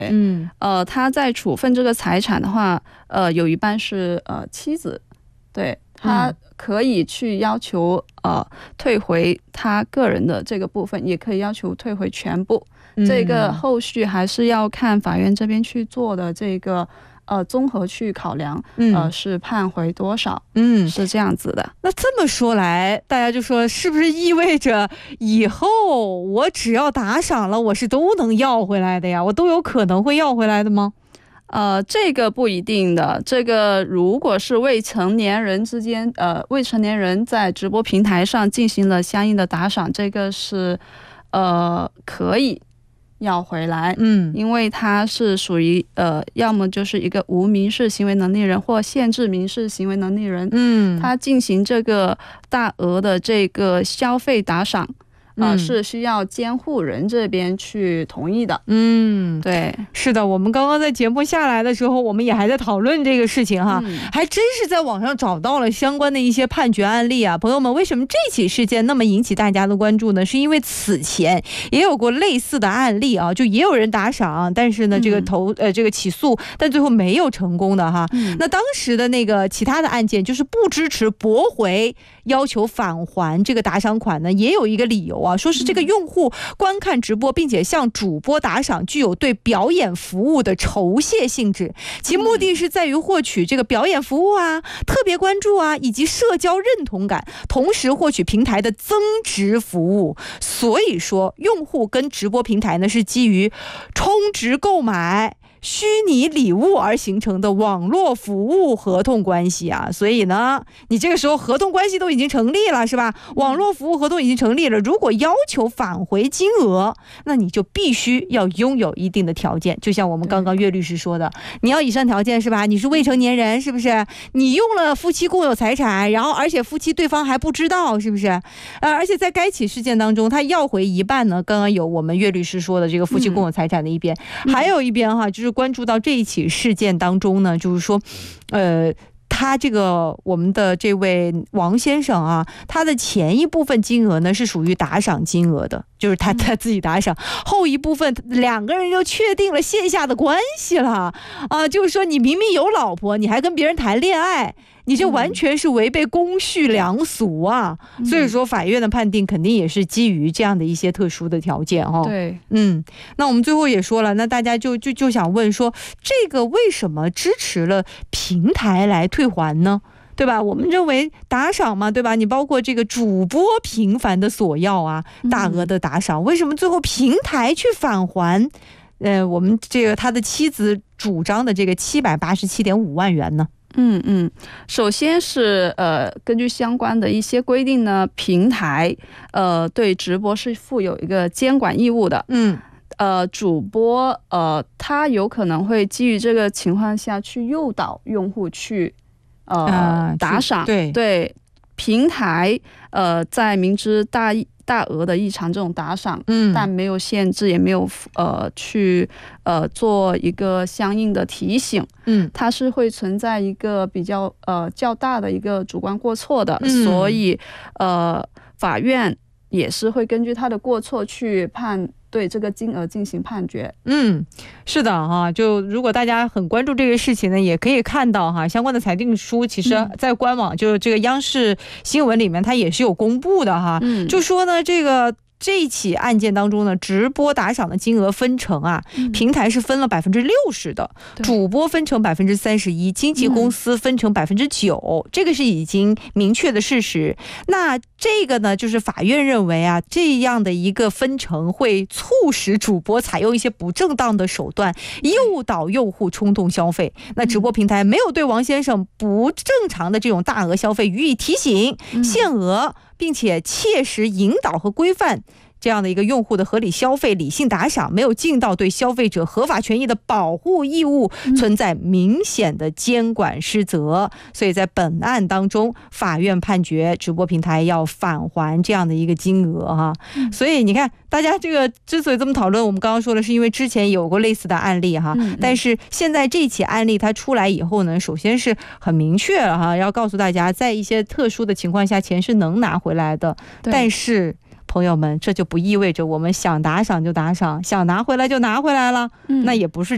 他在处分这个财产的话，有一半是妻子，对，他可以去要求退回他个人的这个部分，也可以要求退回全部。这个后续还是要看法院这边去做的这个综合去考量，是判回多少，是这样子的。 那这么说来，大家就说是不是意味着以后我只要打赏了，我是都能要回来的呀？我都有可能会要回来的吗？ 这个不一定的，这个如果是未成年人之间，未成年人在直播平台上进行了相应的打赏，这个是可以要回来，因为它是属于要么就是一个无民事行为能力人或限制民事行为能力人，他进行这个大额的这个消费打赏，是需要监护人这边去同意的。对，是的，我们刚刚在节目下来的时候，我们也还在讨论这个事情哈，还真是在网上找到了相关的一些判决案例啊。朋友们，为什么这起事件那么引起大家的关注呢？是因为此前也有过类似的案例啊，就也有人打赏，但是呢这个起诉，但最后没有成功的哈。那当时的那个其他的案件就是不支持驳回要求返还这个打赏款呢，也有一个理由啊，说是这个用户观看直播并且向主播打赏具有对表演服务的酬谢性质，其目的是在于获取这个表演服务啊、特别关注啊以及社交认同感，同时获取平台的增值服务。所以说用户跟直播平台呢是基于充值购买虚拟礼物而形成的网络服务合同关系啊，所以呢，你这个时候合同关系都已经成立了，是吧？网络服务合同已经成立了，如果要求返回金额，那你就必须要拥有一定的条件，就像我们刚刚岳律师说的，你要以上条件是吧？你是未成年人，是不是？你用了夫妻共有财产，然后而且夫妻对方还不知道，是不是？而且在该起事件当中，他要回一半呢，刚刚有我们岳律师说的这个夫妻共有财产的一边，还有一边哈，就是关注到这一起事件当中呢，就是说他这个我们的这位王先生啊，他的前一部分金额呢是属于打赏金额的，就是他自己打赏，后一部分两个人就确定了线下的关系了啊，就是说你明明有老婆，你还跟别人谈恋爱，你这完全是违背公序良俗啊。所以说法院的判定肯定也是基于这样的一些特殊的条件哦。对，那我们最后也说了，那大家就想问说，这个为什么支持了平台来退还呢？对吧？我们认为打赏嘛，对吧？你包括这个主播频繁的索要啊，大额的打赏，为什么最后平台去返还我们这个他的妻子主张的这个787.5万元呢？首先是根据相关的一些规定呢，平台对直播是负有一个监管义务的。主播他有可能会基于这个情况下去诱导用户去打赏，对平台在明知大额的异常这种打赏，但没有限制，也没有去做一个相应的提醒，它是会存在一个比较较大的一个主观过错的，所以法院也是会根据它的过错去对这个金额进行判决。是的哈，就如果大家很关注这个事情呢，也可以看到哈，相关的裁定书其实在官网，就是这个央视新闻里面它也是有公布的哈，就说呢这一起案件当中呢，直播打赏的金额分成啊，平台是分了60%的，主播分成31%，经纪公司分成9%，这个是已经明确的事实。那这个呢，就是法院认为啊，这样的一个分成会促使主播采用一些不正当的手段，诱导用户冲动消费。那直播平台没有对王先生不正常的这种大额消费予以提醒、限额，并且切实引导和规范这样的一个用户的合理消费、理性打赏，没有尽到对消费者合法权益的保护义务，存在明显的监管失责。所以在本案当中，法院判决直播平台要返还这样的一个金额哈。所以你看，大家这个之所以这么讨论，我们刚刚说了，是因为之前有过类似的案例哈，但是现在这起案例它出来以后呢，首先是很明确了哈，要告诉大家，在一些特殊的情况下，钱是能拿回来的，但是朋友们，这就不意味着我们想打赏就打赏，想拿回来就拿回来了，那也不是